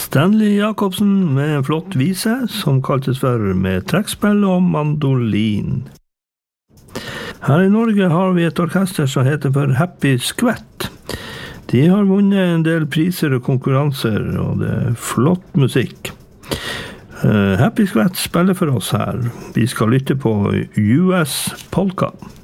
Stanley Jacobsen med en flott vise som kaltes for Med trekkspill og mandolin. Her i Norge har vi et orkester som heter for Happy Skvett. De har vunnet en del priser og konkurranser, og det er flott musikk. Happy Skvett spiller for oss her. Vi skal lytte på US Polka.